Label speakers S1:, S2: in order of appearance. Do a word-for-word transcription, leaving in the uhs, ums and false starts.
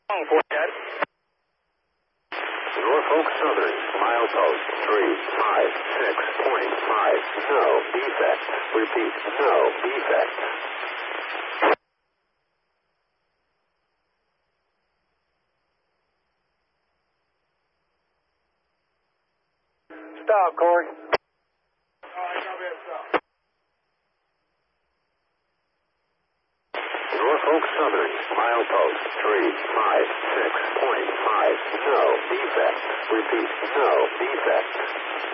S1: Norfolk Southern, milepost three five six point five. No defect. Repeat, no defect.
S2: Stop, Corey.
S1: Norfolk Southern, milepost three five six point five. No defect. Repeat, no defect.